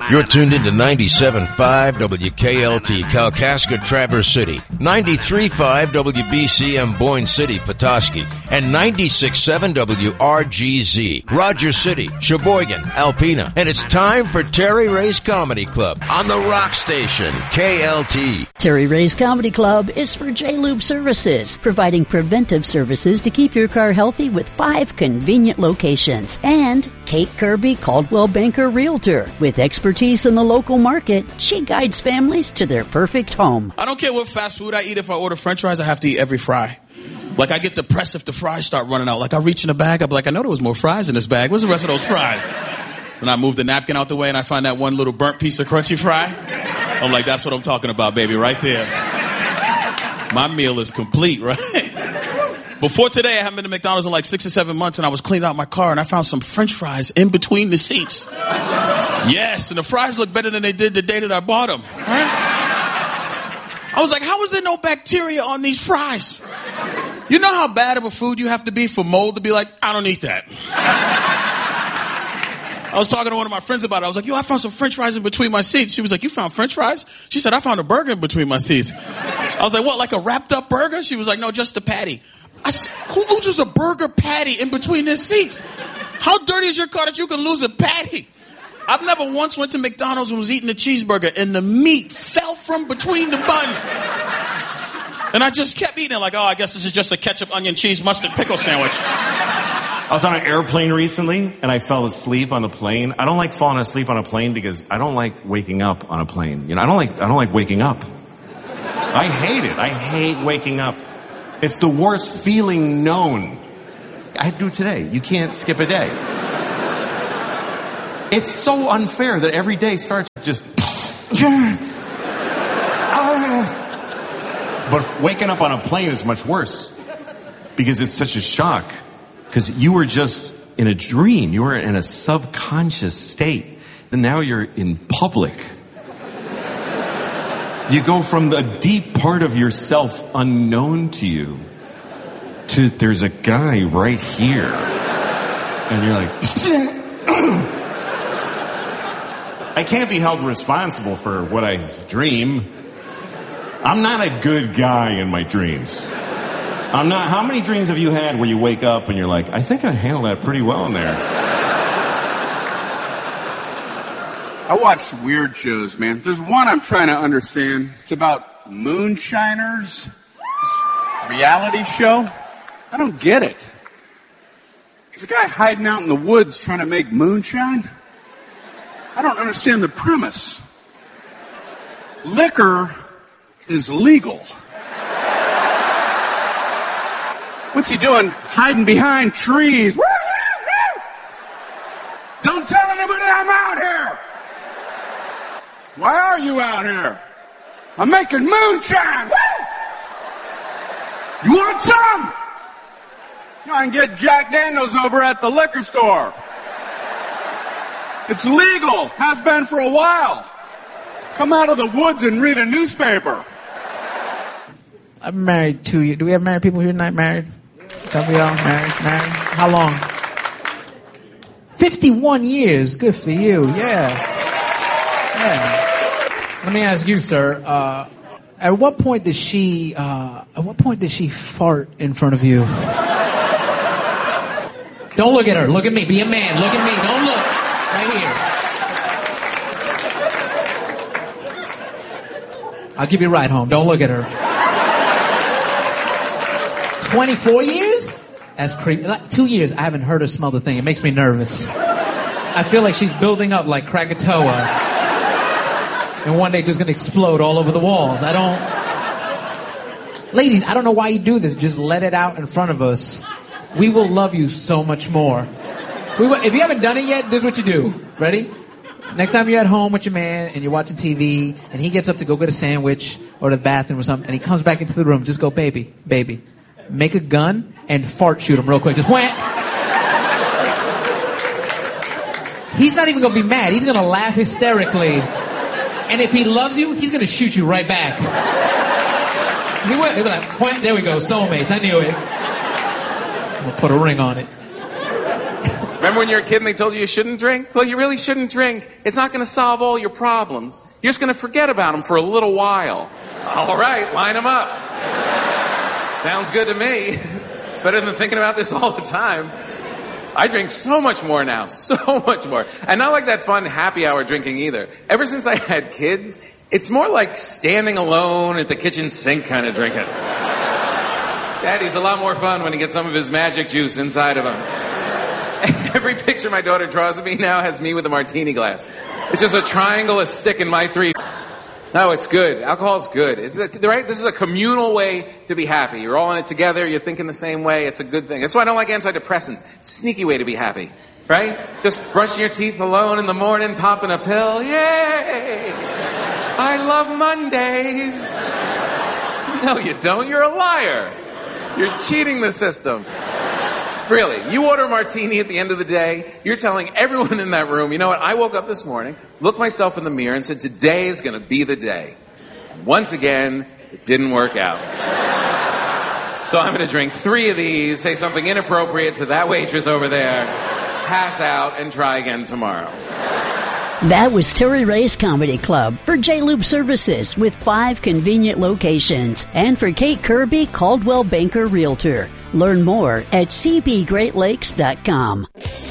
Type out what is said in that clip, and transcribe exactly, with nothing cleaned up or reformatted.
You're tuned into ninety-seven point five W K L T, Kalkaska, Traverse City, ninety-three point five W B C M, Boyne City, Petoskey, and ninety-six point seven W R G Z, Rogers City, Sheboygan, Alpena. And it's time for Terry Ray's Comedy Club on the Rock Station, K L T. Terry Ray's Comedy Club is for J-Lube Services, providing preventive services to keep your car healthy with five convenient locations. And Kate Kirby, Caldwell Banker Realtor, with expertise in the local market, she guides families to their perfect home. I don't care what fast food I eat. If I order french fries, I have to eat every fry. Like, I get depressed if the fries start running out. Like, I reach in the bag, I'm like, I know there was more fries in this bag. Where's the rest of those fries? Then I move the napkin out the way and I find that one little burnt piece of crunchy fry. I'm like, that's what I'm talking about, baby, right there. My meal is complete, right? Before today, I haven't been to McDonald's in like six or seven months, and I was cleaning out my car, and I found some french fries in between the seats. Yes, and the fries look better than they did the day that I bought them. Right? I was like, how is there no bacteria on these fries? You know how bad of a food you have to be for mold to be like, I don't eat that. I was talking to one of my friends about it. I was like, yo, I found some french fries in between my seats. She was like, you found french fries? She said, I found a burger in between my seats. I was like, what, like a wrapped up burger? She was like, no, just a patty. I said, who loses a burger patty in between their seats? How dirty is your car that you can lose a patty? I've never once went to McDonald's and was eating a cheeseburger and the meat fell from between the bun. And I just kept eating it like, oh, I guess this is just a ketchup, onion, cheese, mustard, pickle sandwich. I was on an airplane recently and I fell asleep on the plane. I don't like falling asleep on a plane because I don't like waking up on a plane. You know, I don't like I don't like waking up. I hate it. I hate waking up. It's the worst feeling known. I do it today. You can't skip a day. It's so unfair that every day starts just... But waking up on a plane is much worse because it's such a shock. Because you were just in a dream. You were in a subconscious state. And now you're in public. You go from the deep part of yourself unknown to you to there's a guy right here. And you're like... I can't be held responsible for what I dream. I'm not a good guy in my dreams. I'm not. How many dreams have you had where you wake up and you're like, I think I handled that pretty well in there? I watch weird shows, man. There's one I'm trying to understand. It's about moonshiners. This reality show. I don't get it. There's a guy hiding out in the woods trying to make moonshine. I don't understand the premise. Liquor is legal. What's he doing? Hiding behind trees. Don't tell anybody I'm out here. Why are you out here? I'm making moonshine. Woo! You want some? You know, I can get Jack Daniels over at the liquor store. It's legal. Has been for a while. Come out of the woods and read a newspaper. I'm married two years. Do we have married people here tonight? Married? Couple y'all married? Married? How long? fifty-one years. Good for you. Yeah. Yeah. Let me ask you, sir. Uh, at what point did she? Uh, at what point did she fart in front of you? Don't look at her. Look at me. Be a man. Look at me. Don't look. Right here. I'll give you a ride home. Don't look at her. twenty-four years? That's creepy. Like, two years, I haven't heard her smell the thing. It makes me nervous. I feel like she's building up like Krakatoa. And one day just going to explode all over the walls. I don't... Ladies, I don't know why you do this. Just let it out in front of us. We will love you so much more. We will, if you haven't done it yet, this is what you do. Ready? Next time you're at home with your man and you're watching T V and he gets up to go get a sandwich or to the bathroom or something and he comes back into the room, just go, baby, baby. Make a gun and fart shoot him real quick. Just wham! He's not even going to be mad. He's going to laugh hysterically. And if he loves you, he's going to shoot you right back. He will. He'll be like, wham! There we go, soulmates. I knew it. I'm going to put a ring on it. Remember when you were a kid and they told you you shouldn't drink? Well, you really shouldn't drink. It's not going to solve all your problems. You're just going to forget about them for a little while. All right, line them up. Sounds good to me. It's better than thinking about this all the time. I drink so much more now, so much more. And not like that fun happy hour drinking either. Ever since I had kids, it's more like standing alone at the kitchen sink kind of drinking. Daddy's a lot more fun when he gets some of his magic juice inside of him. Every picture my daughter draws of me now has me with a martini glass. It's just a triangle, a stick, and my three. No, it's good. Alcohol's good. It's a, right? This is a communal way to be happy. You're all in it together. You're thinking the same way. It's a good thing. That's why I don't like antidepressants. Sneaky way to be happy, right? Just brushing your teeth alone in the morning, popping a pill. Yay! I love Mondays. No, you don't. You're a liar. You're cheating the system. Really, you order a martini at the end of the day, you're telling everyone in that room, you know what, I woke up this morning, looked myself in the mirror and said, today is going to be the day. And once again, it didn't work out. So I'm going to drink three of these, say something inappropriate to that waitress over there, pass out, and try again tomorrow. That was Terry Ray's Comedy Club for J-Lube Services with five convenient locations. And for Kate Kirby, Caldwell Banker Realtor. Learn more at c b great lakes dot com.